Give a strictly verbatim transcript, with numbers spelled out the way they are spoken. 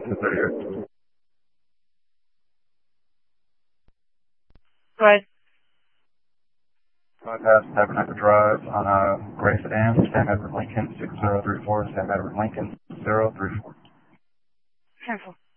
Right. Bypass Tabernacle Drive on uh, Grace Dam, Sam Edward Lincoln, six zero three four, Sam Edward Lincoln, zero three four. Careful.